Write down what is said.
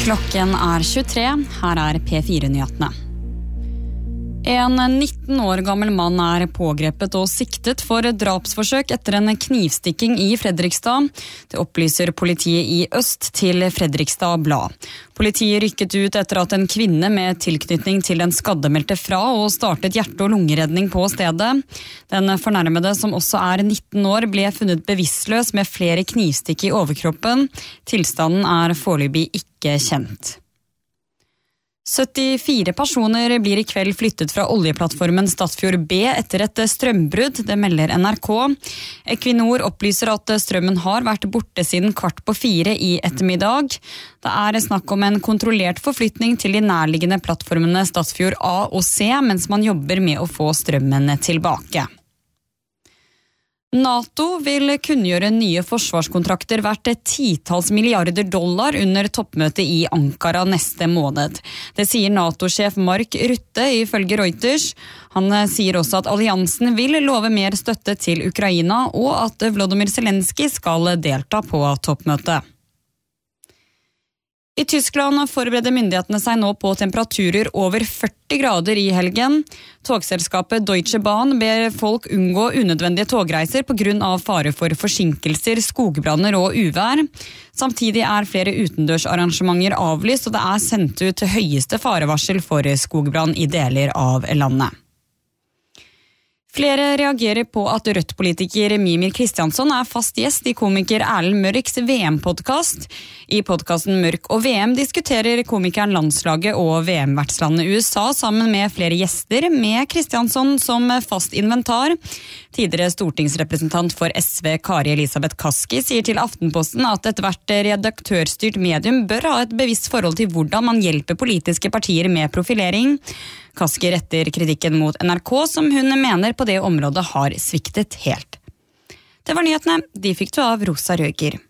Klokken 23, her P4-nyhetene. En 19 år gammel mann pågrepet og siktet for drapsforsøk etter en knivstikking i Fredrikstad. Det opplyser politiet i Øst til Fredrikstad Blad. Politiet rykket ut etter at en kvinne med tilknytning til den skadde meldte fra og startet hjerte- og lungeredning på stedet. Den fornærmede, som også 19 år, ble funnet bevisstløs med flere knivstikk i overkroppen. Tilstanden foreløpig ikke kjent. 74 personer blir i kveld flyttet fra oljeplattformen Statfjord B etter et strømbrudd, det melder NRK. Equinor opplyser at strømmen har vært borte siden 3:15 i ettermiddag. Det snakk om en kontrollert forflytning til de nærliggende plattformene Statfjord A og C, mens man jobber med å få strømmen tilbake. NATO vil kunngjøre nye forsvarskontrakter verdt $10 milliarder under toppmøtet i Ankara neste måned. Det sier NATO-sjef Mark Rutte ifølge Reuters. Han sier også at alliansen vil love mer støtte til Ukraina, og at Volodymyr Zelenskyj skal delta på toppmøtet. I Tyskland forbereder myndighetene seg nå på temperaturer over 40 grader i helgen. Togselskapet Deutsche Bahn ber folk unngå unødvendige togreiser på grunn av fare for forsinkelser, skogbranner og uvær. Samtidig flere utendørsarrangementer avlyst, og det sendt ut høyeste farevarsel for skogbrann i deler av landet. Flere reagerer på at Rødt-politiker Mímir Kristjánsson fast gjest i komiker Erlend Mørks VM-podcast. I podcasten Mørk og VM diskuterer komikeren landslaget og VM-vertslandet USA sammen med flere gjester, med Kristjánsson som fast inventar. Tidligere stortingsrepresentant for SV Kari Elisabeth Kaski sier til Aftenposten at ethvert redaktørstyrt medium bør ha et bevisst forhold til hvordan man hjelper politiske partier med profilering. Kaski retter kritikken mot NRK, som hun mener på det området har sviktet helt. Det var nyhetene, de fikk du av Rosa Røger.